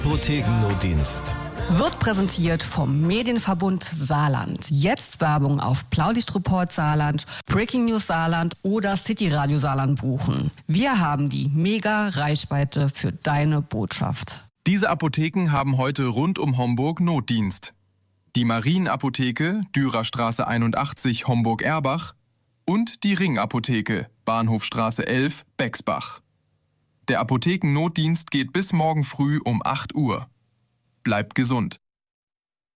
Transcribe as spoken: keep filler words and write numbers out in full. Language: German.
Apothekennotdienst wird präsentiert vom Medienverbund Saarland. Jetzt Werbung auf Blaulichtreport Saarland, Breaking News Saarland oder City Radio Saarland buchen. Wir haben die Mega-Reichweite für deine Botschaft. Diese Apotheken haben heute rund um Homburg Notdienst. Die Marienapotheke, Dürerstraße einundachtzig, Homburg-Erbach und die Ringapotheke, Bahnhofstraße elf, Bexbach. Der Apothekennotdienst geht bis morgen früh um acht Uhr. Bleibt gesund.